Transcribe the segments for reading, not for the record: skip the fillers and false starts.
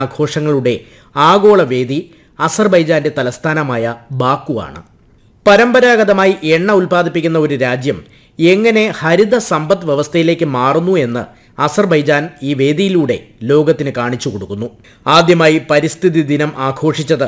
ആഘോഷങ്ങളുടെ ആഗോള വേദി അസർബൈജാന്റെ തലസ്ഥാനമായ ബാക്കുവാണ്. പരമ്പരാഗതമായി എണ്ണ ഉൽപ്പാദിപ്പിക്കുന്ന ഒരു രാജ്യം എങ്ങനെ ഹരിത സമ്പദ് വ്യവസ്ഥയിലേക്ക് മാറുന്നു എന്ന് അസർബൈജാൻ ഈ വേദിയിലൂടെ ലോകത്തിന് കാണിച്ചു കൊടുക്കുന്നു. ആദ്യമായി പരിസ്ഥിതി ദിനം ആഘോഷിച്ചത്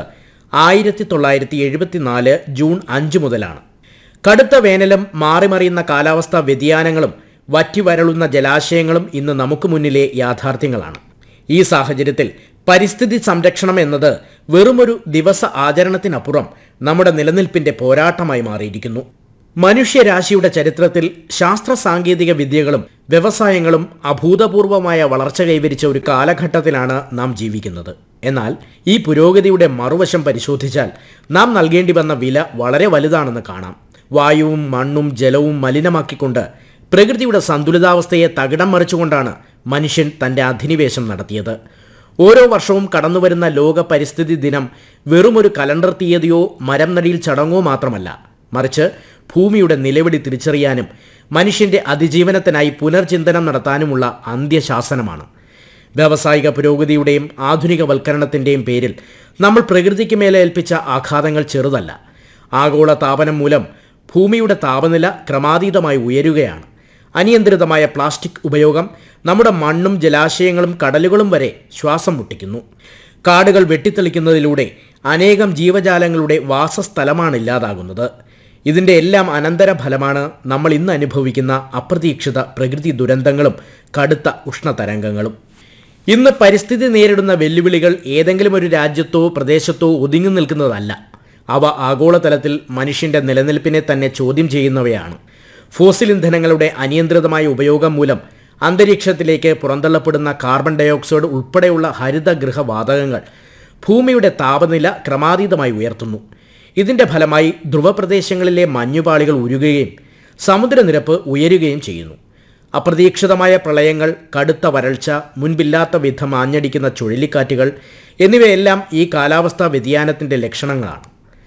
1974 ജൂൺ 5 മുതലാണ്. കടുത്ത വേനലും മാറിമറിയുന്ന കാലാവസ്ഥാ വ്യതിയാനങ്ങളും വറ്റിവരളുന്ന ജലാശയങ്ങളും ഇന്ന് നമുക്ക് മുന്നിലെ യാഥാർത്ഥ്യങ്ങളാണ്. ഈ സാഹചര്യത്തിൽ പരിസ്ഥിതി സംരക്ഷണം എന്നത് വെറുമൊരു ദിവസ ആചരണത്തിനപ്പുറം നമ്മുടെ നിലനിൽപ്പിന്റെ പോരാട്ടമായി മാറിയിരിക്കുന്നു. മനുഷ്യരാശിയുടെ ചരിത്രത്തിൽ ശാസ്ത്ര സാങ്കേതിക വിദ്യകളും വ്യവസായങ്ങളും അഭൂതപൂർവമായ വളർച്ച കൈവരിച്ച ഒരു കാലഘട്ടത്തിലാണ് നാം ജീവിക്കുന്നത്. എന്നാൽ ഈ പുരോഗതിയുടെ മറുവശം പരിശോധിച്ചാൽ നാം നൽകേണ്ടി വന്ന വില വളരെ വലുതാണെന്ന് കാണാം. വായുവും മണ്ണും ജലവും മലിനമാക്കിക്കൊണ്ട് പ്രകൃതിയുടെ സന്തുലിതാവസ്ഥയെ തകിടം മറിച്ചുകൊണ്ടാണ് മനുഷ്യൻ തൻ്റെ അധിനിവേശം നടത്തിയത്. ഓരോ വർഷവും കടന്നുവരുന്ന ലോക പരിസ്ഥിതി ദിനം വെറുമൊരു കലണ്ടർ തീയതിയോ മരം നടിയിൽ ചടങ്ങോ മാത്രമല്ല, മറിച്ച് ഭൂമിയുടെ നിലവിളി തിരിച്ചറിയാനും മനുഷ്യൻ്റെ അതിജീവനത്തിനായി പുനർചിന്തനം നടത്താനുമുള്ള അന്ത്യശാസനമാണ്. വ്യാവസായിക പുരോഗതിയുടെയും ആധുനികവൽക്കരണത്തിൻ്റെയും പേരിൽ നമ്മൾ പ്രകൃതിക്ക് മേലെ ഏൽപ്പിച്ച ആഘാതങ്ങൾ ചെറുതല്ല. ആഗോള താപനം മൂലം ഭൂമിയുടെ താപനില ക്രമാതീതമായി ഉയരുകയാണ്. അനിയന്ത്രിതമായ പ്ലാസ്റ്റിക് ഉപയോഗം നമ്മുടെ മണ്ണും ജലാശയങ്ങളും കടലുകളും വരെ ശ്വാസം മുട്ടിക്കുന്നു. കാടുകൾ വെട്ടിത്തെളിക്കുന്നതിലൂടെ അനേകം ജീവജാലങ്ങളുടെ വാസസ്ഥലമാണ് ഇല്ലാതാകുന്നത്. ഇതിൻ്റെ എല്ലാം അനന്തരഫലമാണ് നമ്മൾ ഇന്ന് അനുഭവിക്കുന്ന അപ്രതീക്ഷിത പ്രകൃതി ദുരന്തങ്ങളും കടുത്ത ഉഷ്ണതരംഗങ്ങളും. ഇന്ന് പരിസ്ഥിതി നേരിടുന്ന വെല്ലുവിളികൾ ഏതെങ്കിലും ഒരു രാജ്യത്തോ പ്രദേശത്തോ ഒതുങ്ങി നിൽക്കുന്നതല്ല. അവ ആഗോളതലത്തിൽ മനുഷ്യൻ്റെ നിലനിൽപ്പിനെ തന്നെ ചോദ്യം ചെയ്യുന്നവയാണ്. ഫോസിൽ ഇന്ധനങ്ങളുടെ അനിയന്ത്രിതമായ ഉപയോഗം മൂലം അന്തരീക്ഷത്തിലേക്ക് പുറന്തള്ളപ്പെടുന്ന കാർബൺ ഡയോക്സൈഡ് ഉൾപ്പെടെയുള്ള ഹരിതഗൃഹവാതകങ്ങൾ ഭൂമിയുടെ താപനില ക്രമാതീതമായി ഉയർത്തുന്നു. ഇതിൻ്റെ ഫലമായി ധ്രുവപ്രദേശങ്ങളിലെ മഞ്ഞുപാളികൾ ഉരുകുകയും സമുദ്രനിരപ്പ് ഉയരുകയും ചെയ്യുന്നു. അപ്രതീക്ഷിതമായ പ്രളയങ്ങൾ, കടുത്ത വരൾച്ച, മുൻപില്ലാത്ത വിധം ആഞ്ഞടിക്കുന്ന ചുഴലിക്കാറ്റുകൾ എന്നിവയെല്ലാം ഈ കാലാവസ്ഥാ വ്യതിയാനത്തിൻ്റെ ലക്ഷണങ്ങളാണ്.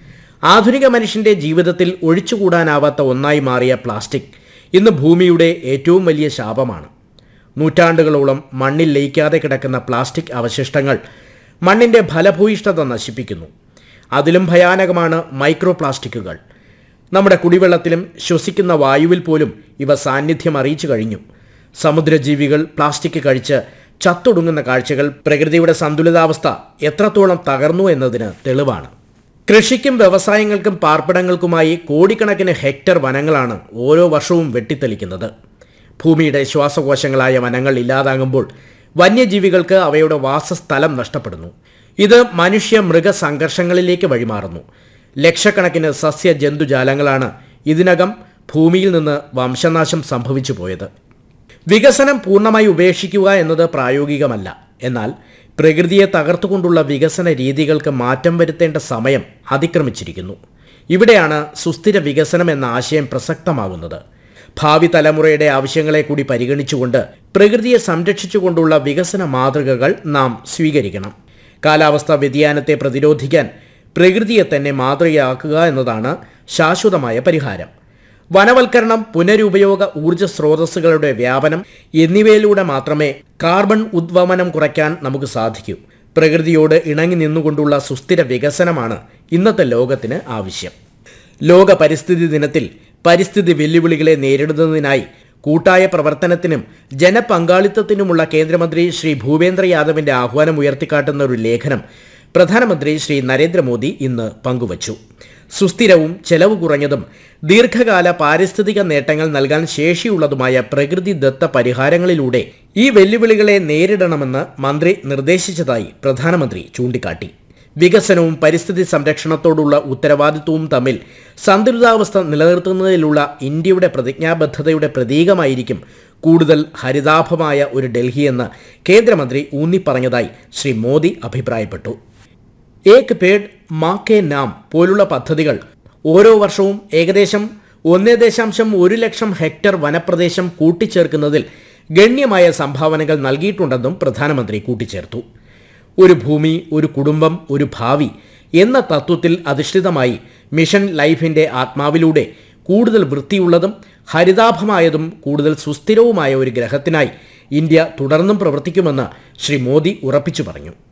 ആധുനിക മനുഷ്യൻ്റെ ജീവിതത്തിൽ ഒഴിച്ചുകൂടാനാവാത്ത ഒന്നായി മാറിയ പ്ലാസ്റ്റിക് ഇന്ന് ഭൂമിയുടെ ഏറ്റവും വലിയ ശാപമാണ്. നൂറ്റാണ്ടുകളോളം മണ്ണിൽ ലയിക്കാതെ കിടക്കുന്ന പ്ലാസ്റ്റിക് അവശിഷ്ടങ്ങൾ മണ്ണിൻ്റെ ഫലഭൂയിഷ്ഠത നശിപ്പിക്കുന്നു. അതിലും ഭയാനകമാണ് മൈക്രോ പ്ലാസ്റ്റിക്കുകൾ. നമ്മുടെ കുടിവെള്ളത്തിലും ശ്വസിക്കുന്ന വായുവിൽ പോലും ഇവ സാന്നിധ്യം അറിയിച്ചു കഴിഞ്ഞു. സമുദ്രജീവികൾ പ്ലാസ്റ്റിക് കഴിച്ച് ചത്തൊടുങ്ങുന്ന കാഴ്ചകൾ പ്രകൃതിയുടെ സന്തുലിതാവസ്ഥ എത്രത്തോളം തകർന്നു എന്നതിന് തെളിവാണ്. കൃഷിക്കും വ്യവസായങ്ങൾക്കും പാർപ്പിടങ്ങൾക്കുമായി കോടിക്കണക്കിന് ഹെക്ടർ വനങ്ങളാണ് ഓരോ വർഷവും വെട്ടിത്തെളിക്കുന്നത്. ഭൂമിയുടെ ശ്വാസകോശങ്ങളായ വനങ്ങൾ ഇല്ലാതാകുമ്പോൾ വന്യജീവികൾക്ക് അവയുടെ വാസസ്ഥലം നഷ്ടപ്പെടുന്നു. ഇത് മനുഷ്യ മൃഗ സംഘർഷങ്ങളിലേക്ക് വഴിമാറുന്നു. ലക്ഷക്കണക്കിന് സസ്യ ജന്തുജാലങ്ങളാണ് ഇതിനകം ഭൂമിയിൽ നിന്ന് വംശനാശം സംഭവിച്ചു പോയത്. വികസനം പൂർണ്ണമായി ഉപേക്ഷിക്കുക എന്നത് പ്രായോഗികമല്ല. എന്നാൽ പ്രകൃതിയെ തകർത്തുകൊണ്ടുള്ള വികസന രീതികൾക്ക് മാറ്റം വരുത്തേണ്ട സമയം അതിക്രമിച്ചിരിക്കുന്നു. ഇവിടെയാണ് സുസ്ഥിര വികസനം എന്ന ആശയം പ്രസക്തമാകുന്നത്. ഭാവി തലമുറയുടെ ആവശ്യങ്ങളെ കൂടി പരിഗണിച്ചുകൊണ്ട് പ്രകൃതിയെ സംരക്ഷിച്ചുകൊണ്ടുള്ള വികസന മാതൃകകൾ നാം സ്വീകരിക്കണം. കാലാവസ്ഥാ വ്യതിയാനത്തെ പ്രതിരോധിക്കാൻ പ്രകൃതിയെ തന്നെ മാതൃകയാക്കുക എന്നതാണ് ശാശ്വതമായ പരിഹാരം. വനവൽക്കരണം, പുനരുപയോഗ ഊർജ്ജ സ്രോതസ്സുകളുടെ വ്യാപനം എന്നിവയിലൂടെ മാത്രമേ കാർബൺ ഉദ്വമനം കുറയ്ക്കാൻ നമുക്ക് സാധിക്കൂ. പ്രകൃതിയോട് ഇണങ്ങി നിന്നുകൊണ്ടുള്ള സുസ്ഥിര വികസനമാണ് ഇന്നത്തെ ലോകത്തിന് ആവശ്യം. ലോക പരിസ്ഥിതി ദിനത്തിൽ പരിസ്ഥിതി വെല്ലുവിളികളെ നേരിടുന്നതിനായി കൂട്ടായ പ്രവർത്തനത്തിനും ജനപങ്കാളിത്തത്തിനുമുള്ള കേന്ദ്രമന്ത്രി ശ്രീ ഭൂപേന്ദ്ര യാദവിൻ്റെ ആഹ്വാനം ഉയർത്തിക്കാട്ടുന്ന ഒരു ലേഖനം പ്രധാനമന്ത്രി ശ്രീ നരേന്ദ്രമോദി ഇന്ന് പങ്കുവച്ചു. സുസ്ഥിരവും ചെലവ് കുറഞ്ഞതും ദീർഘകാല പാരിസ്ഥിതിക നേട്ടങ്ങൾ നൽകാൻ ശേഷിയുള്ളതുമായ പ്രകൃതിദത്ത പരിഹാരങ്ങളിലൂടെ ഈ വെല്ലുവിളികളെ നേരിടണമെന്ന് മന്ത്രി നിർദ്ദേശിച്ചതായി പ്രധാനമന്ത്രി ചൂണ്ടിക്കാട്ടി. വികസനവും പരിസ്ഥിതി സംരക്ഷണത്തോടുള്ള ഉത്തരവാദിത്വവും തമ്മിൽ സന്തുലിതാവസ്ഥ നിലനിർത്തുന്നതിലുള്ള ഇന്ത്യയുടെ പ്രതിജ്ഞാബദ്ധതയുടെ പ്രതീകമായിരിക്കും കൂടുതൽ ഹരിതാഭമായ ഒരു ഡൽഹിയെന്ന് കേന്ദ്രമന്ത്രി ഊന്നിപ്പറഞ്ഞതായി ശ്രീ മോദി അഭിപ്രായപ്പെട്ടു. ഏക് പേഡ് മാ കെ നാം പോലുള്ള പദ്ധതികൾ ഓരോ വർഷവും ഏകദേശം 1.1 ലക്ഷം ഹെക്ടർ വനപ്രദേശം കൂട്ടിച്ചേർക്കുന്നതിൽ ഗണ്യമായ സംഭാവനകൾ നൽകിയിട്ടുണ്ടെന്നും പ്രധാനമന്ത്രി കൂട്ടിച്ചേർത്തു. ഒരു ഭൂമി, ഒരു കുടുംബം, ഒരു ഭാവി എന്ന തത്വത്തിൽ അധിഷ്ഠിതമായി മിഷൻ ലൈഫിൻ്റെ ആത്മാവിലൂടെ കൂടുതൽ വൃത്തിയുള്ളതും ഹരിതാഭമായതും കൂടുതൽ സുസ്ഥിരവുമായ ഒരു ഗ്രഹത്തിനായി ഇന്ത്യ തുടർന്നും പ്രവർത്തിക്കുമെന്ന് ശ്രീ മോദി ഉറപ്പിച്ചു പറഞ്ഞു.